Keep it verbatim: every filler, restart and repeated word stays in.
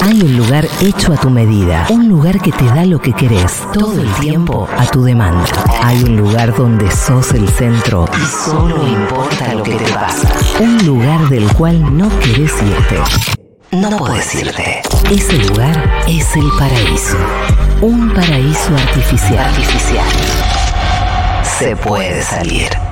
Hay un lugar hecho a tu medida, un lugar que te da lo que querés, todo el tiempo a tu demanda. Hay un lugar donde sos el centro y solo importa lo que te pasa. Un lugar del cual no querés irte. No podés irte. Ese lugar es el paraíso. Un paraíso artificial. Artificial. Se puede salir.